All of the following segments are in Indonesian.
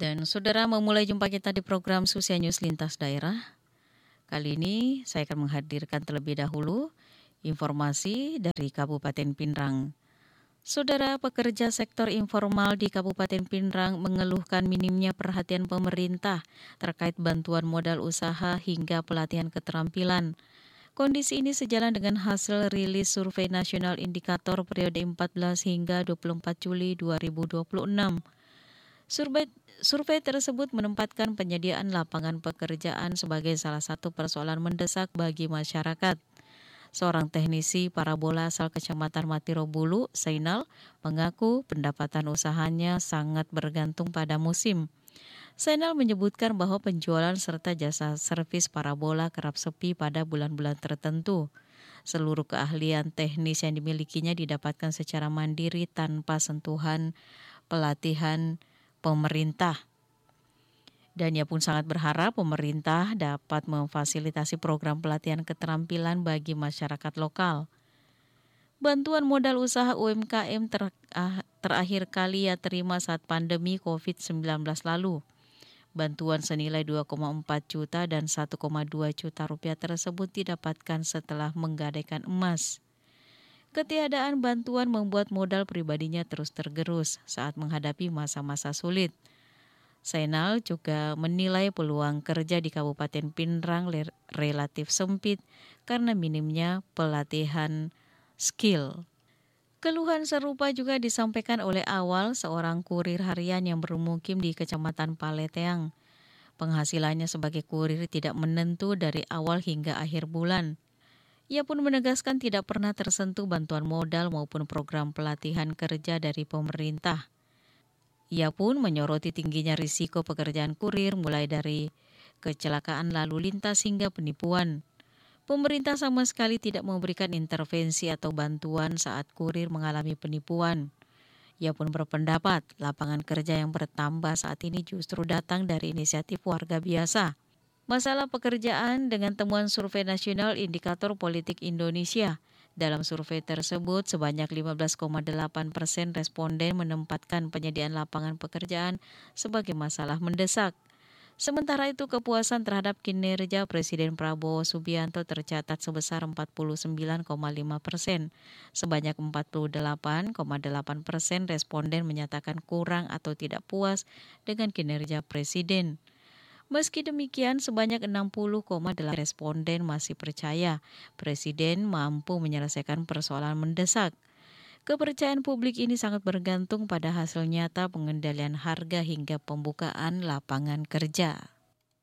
Dan saudara memulai jumpa kita di program Susia News Lintas Daerah. Kali ini saya akan menghadirkan terlebih dahulu informasi dari Kabupaten Pinrang. Saudara pekerja sektor informal di Kabupaten Pinrang mengeluhkan minimnya perhatian pemerintah terkait bantuan modal usaha hingga pelatihan keterampilan. Kondisi ini sejalan dengan hasil rilis Survei Nasional Indikator periode 14 hingga 24 Juli 2026. Survei tersebut menempatkan penyediaan lapangan pekerjaan sebagai salah satu persoalan mendesak bagi masyarakat. Seorang teknisi parabola asal Kecamatan Matirobulu, Zainal, mengaku pendapatan usahanya sangat bergantung pada musim. Zainal menyebutkan bahwa penjualan serta jasa servis parabola kerap sepi pada bulan-bulan tertentu. Seluruh keahlian teknis yang dimilikinya didapatkan secara mandiri tanpa sentuhan pelatihan pemerintah. Dan ia pun sangat berharap pemerintah dapat memfasilitasi program pelatihan keterampilan bagi masyarakat lokal. Bantuan modal usaha UMKM terakhir kali ia terima saat pandemi COVID-19 lalu. Bantuan senilai 2,4 juta dan 1,2 juta rupiah tersebut didapatkan setelah menggadaikan emas. Ketiadaan bantuan membuat modal pribadinya terus tergerus saat menghadapi masa-masa sulit. Zainal juga menilai peluang kerja di Kabupaten Pinrang relatif sempit karena minimnya pelatihan skill. Keluhan serupa juga disampaikan oleh Awal, seorang kurir harian yang bermukim di Kecamatan Paleteang. Penghasilannya sebagai kurir tidak menentu dari awal hingga akhir bulan. Ia pun menegaskan tidak pernah tersentuh bantuan modal maupun program pelatihan kerja dari pemerintah. Ia pun menyoroti tingginya risiko pekerjaan kurir mulai dari kecelakaan lalu lintas hingga penipuan. Pemerintah sama sekali tidak memberikan intervensi atau bantuan saat kurir mengalami penipuan. Ia pun berpendapat lapangan kerja yang bertambah saat ini justru datang dari inisiatif warga biasa. Masalah pekerjaan dengan temuan Survei Nasional Indikator Politik Indonesia. Dalam survei tersebut, sebanyak 15,8% responden menempatkan penyediaan lapangan pekerjaan sebagai masalah mendesak. Sementara itu, kepuasan terhadap kinerja Presiden Prabowo Subianto tercatat sebesar 49,5%. Sebanyak 48,8% responden menyatakan kurang atau tidak puas dengan kinerja Presiden. Meski demikian, sebanyak 60,8% responden masih percaya Presiden mampu menyelesaikan persoalan mendesak. Kepercayaan publik ini sangat bergantung pada hasil nyata pengendalian harga hingga pembukaan lapangan kerja.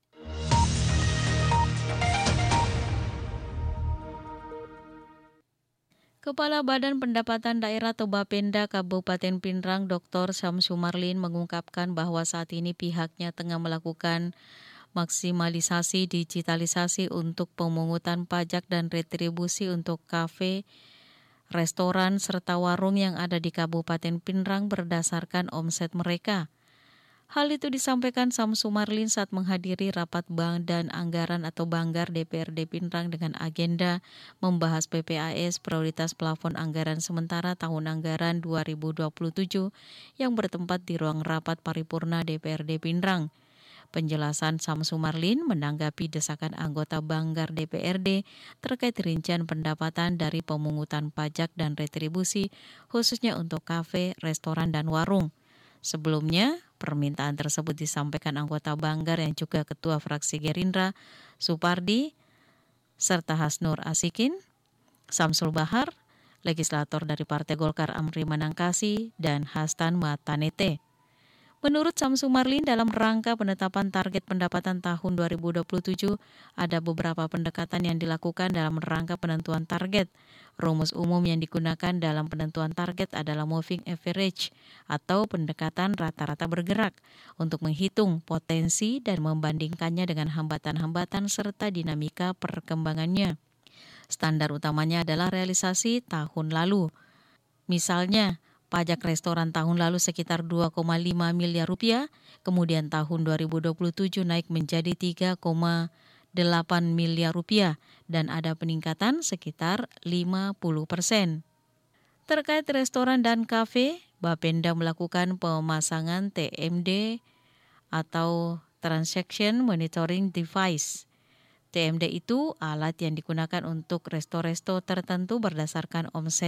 Kepala Badan Pendapatan Daerah atau Bapenda Kabupaten Pinrang, Dr. Syamsu Marlin mengungkapkan bahwa saat ini pihaknya tengah melakukan maksimalisasi digitalisasi untuk pemungutan pajak dan retribusi untuk kafe, restoran, serta warung yang ada di Kabupaten Pinrang berdasarkan omset mereka. Hal itu disampaikan Syamsu Marlin saat menghadiri rapat Badan Anggaran atau Banggar DPRD Pinrang dengan agenda membahas PPAS prioritas plafon anggaran sementara tahun anggaran 2027 yang bertempat di ruang rapat paripurna DPRD Pinrang. Penjelasan Syamsu Marlin menanggapi desakan anggota Banggar DPRD terkait rincian pendapatan dari pemungutan pajak dan retribusi khususnya untuk kafe, restoran, dan warung. Sebelumnya, permintaan tersebut disampaikan anggota Banggar yang juga Ketua Fraksi Gerindra, Supardi, serta Hasnur Asikin, Samsul Bahar, legislator dari Partai Golkar Amri Manangkasi, dan Hastan Matanete. Menurut Syamsu Marlin, dalam rangka penetapan target pendapatan tahun 2027, ada beberapa pendekatan yang dilakukan dalam rangka penentuan target. Rumus umum yang digunakan dalam penentuan target adalah moving average atau pendekatan rata-rata bergerak untuk menghitung potensi dan membandingkannya dengan hambatan-hambatan serta dinamika perkembangannya. Standar utamanya adalah realisasi tahun lalu. Misalnya, pajak restoran tahun lalu sekitar 2,5 miliar rupiah, kemudian tahun 2027 naik menjadi 3,8 miliar rupiah dan ada peningkatan sekitar 50%. Terkait restoran dan kafe, Bapenda melakukan pemasangan TMD atau Transaction Monitoring Device. TMD itu alat yang digunakan untuk resto-resto tertentu berdasarkan omset